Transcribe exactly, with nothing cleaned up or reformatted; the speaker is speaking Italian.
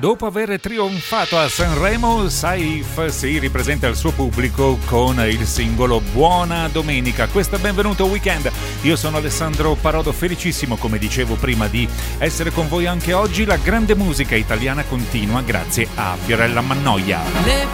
Dopo aver trionfato a Sanremo, Saif si ripresenta al suo pubblico con il singolo Buona Domenica. Questo è Benvenuto Weekend. Io sono Alessandro Parodo, felicissimo, come dicevo prima, di essere con voi anche oggi. La grande musica italiana continua grazie a Fiorella Mannoia.